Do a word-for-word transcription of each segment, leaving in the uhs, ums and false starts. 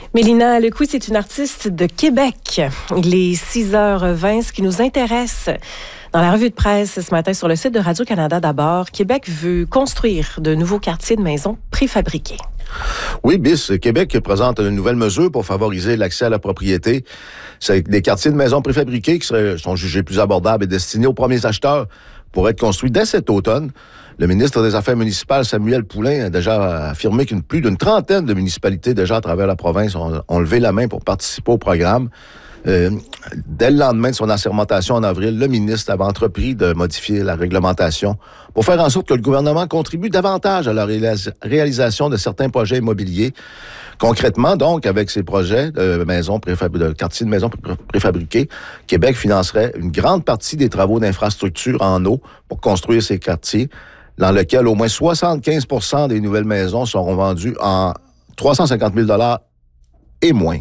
Mélina Lecouy, c'est une artiste de Québec. Il est six heures vingt. Ce qui nous intéresse dans la revue de presse ce matin sur le site de Radio-Canada d'abord, Québec veut construire de nouveaux quartiers de maisons préfabriqués. Oui, B I S, Québec présente une nouvelle mesure pour favoriser l'accès à la propriété. C'est des quartiers de maisons préfabriqués qui seraient, sont jugés plus abordables et destinés aux premiers acheteurs pour être construits dès cet automne. Le ministre des Affaires municipales, Samuel Poulin, a déjà affirmé qu'une plus d'une trentaine de municipalités déjà à travers la province ont, ont levé la main pour participer au programme. Euh, dès le lendemain de son assermentation en avril, le ministre avait entrepris de modifier la réglementation pour faire en sorte que le gouvernement contribue davantage à la réalis- réalisation de certains projets immobiliers. Concrètement, donc, avec ces projets de maisons préfab- de quartiers de maisons pré- préfabriqués, Québec financerait une grande partie des travaux d'infrastructure en eau pour construire ces quartiers, dans lesquels au moins soixante-quinze pour cent des nouvelles maisons seront vendues en trois cent cinquante mille dollars et moins.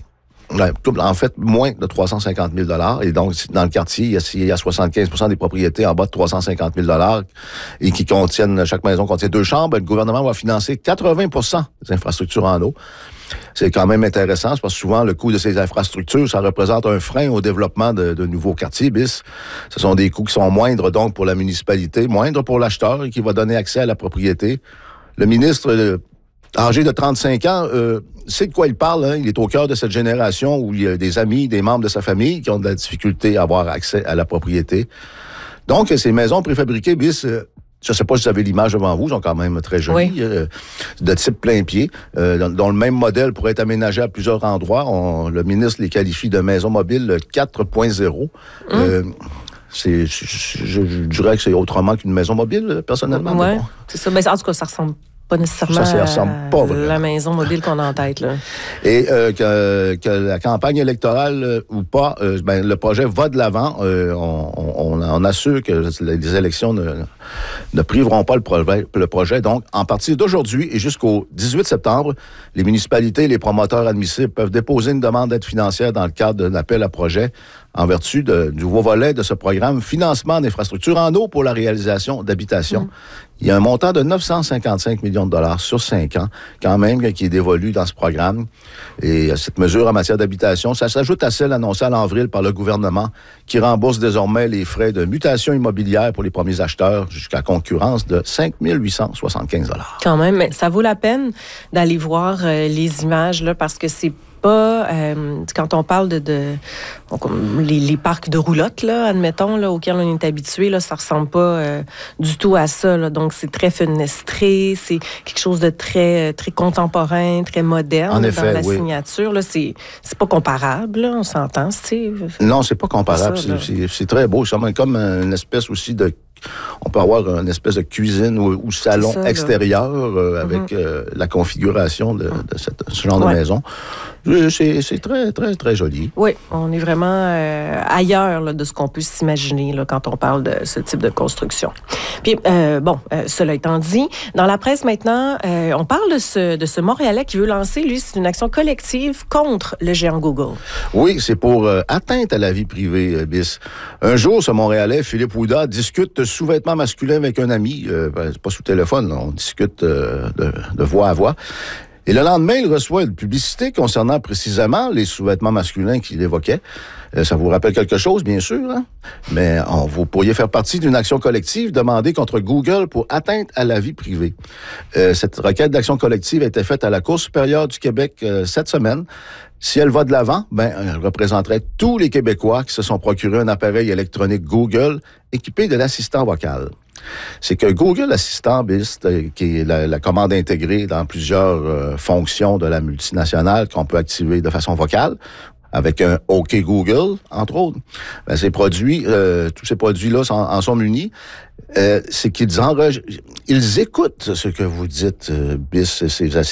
En fait, moins de trois cent cinquante mille dollars. Et donc, dans le quartier, il y a, il y a soixante-quinze pour cent des propriétés en bas de trois cent cinquante mille dollars et qui contiennent, chaque maison contient deux chambres. Le gouvernement va financer quatre-vingts pour cent des infrastructures en eau. C'est quand même intéressant, parce que souvent, le coût de ces infrastructures, ça représente un frein au développement de, de nouveaux quartiers B I S. Ce sont des coûts qui sont moindres, donc, pour la municipalité, moindres pour l'acheteur et qui va donner accès à la propriété. Le ministre, euh, âgé de trente-cinq ans, euh, sait de quoi il parle. Hein? Il est au cœur de cette génération où il y a des amis, des membres de sa famille qui ont de la difficulté à avoir accès à la propriété. Donc, ces maisons préfabriquées B I S, euh, je ne sais pas si vous avez l'image devant vous, ils sont quand même très jolies, oui. euh, de type plein pied, euh, dont le même modèle pourrait être aménagé à plusieurs endroits. On, le ministre les qualifie de maisons mobiles quatre point zéro. Mmh. Euh, c'est, je, je, je dirais que c'est autrement qu'une maison mobile, personnellement. Oui, bon. C'est ça. Mais en tout cas, ça ressemble pas nécessairement ça, ça ressemble pas à la maison mobile qu'on a en tête. Là. Et euh, que, que la campagne électorale euh, ou pas, euh, ben, le projet va de l'avant. Euh, on, on, on assure que les élections ne, ne priveront pas le projet, le projet. Donc, en partir d'aujourd'hui et jusqu'au dix-huit septembre, les municipalités et les promoteurs admissibles peuvent déposer une demande d'aide financière dans le cadre d'un appel à projet en vertu de, du nouveau volet de ce programme, financement d'infrastructures en eau pour la réalisation d'habitations. Mmh. Il y a un montant de neuf cent cinquante-cinq millions de dollars sur cinq ans, quand même, qui est dévolu dans ce programme. Et cette mesure en matière d'habitation, ça s'ajoute à celle annoncée en avril par le gouvernement, qui rembourse désormais les frais de mutation immobilière pour les premiers acheteurs jusqu'à concurrence de cinq mille huit cent soixante-quinze dollars. Quand même, mais ça vaut la peine d'aller voir euh, les images, là, parce que c'est pas, euh, quand on parle de, de donc, les, les parcs de roulotte, là, admettons, là, auxquels on est habitué, là, ça ressemble pas euh, du tout à ça. Là. Donc, c'est très fenestré, c'est quelque chose de très, très contemporain, très moderne en effet, dans la oui. signature. Là, c'est, c'est pas comparable, là, on s'entend. C'est, non, c'est pas comparable. C'est, ça, c'est, c'est, c'est très beau. C'est comme une espèce aussi de... On peut avoir une espèce de cuisine ou, ou salon ça, extérieur euh, avec mm-hmm. euh, la configuration de, de cette, ce genre ouais. de maison. C'est, c'est très, très, très joli. Oui, on est vraiment euh, ailleurs là, de ce qu'on peut s'imaginer là, quand on parle de ce type de construction. Puis, euh, bon, euh, cela étant dit, dans la presse maintenant, euh, on parle de ce, de ce Montréalais qui veut lancer, lui, c'est une action collective contre le géant Google. Oui, c'est pour euh, atteinte à la vie privée, euh, B I S. Un jour, ce Montréalais, Philippe Ouda, discute sous-vêtements masculins avec un ami. Euh, ben, c'est pas sous téléphone, là, on discute euh, de, de voix à voix. Et le lendemain, il reçoit une publicité concernant précisément les sous-vêtements masculins qu'il évoquait. Euh, ça vous rappelle quelque chose, bien sûr, hein? Mais on, vous pourriez faire partie d'une action collective demandée contre Google pour atteinte à la vie privée. Euh, cette requête d'action collective a été faite à la Cour supérieure du Québec euh, cette semaine. Si elle va de l'avant, ben, elle représenterait tous les Québécois qui se sont procurés un appareil électronique Google équipé de l'assistant vocal. C'est que Google Assistant, B I S, qui est la, la commande intégrée dans plusieurs euh, fonctions de la multinationale qu'on peut activer de façon vocale, avec un OK Google, entre autres, ben, ces produits, euh, tous ces produits-là sont, en sont munis. Euh, c'est qu'ils enregistrent, ils écoutent ce que vous dites, euh, B I S, ces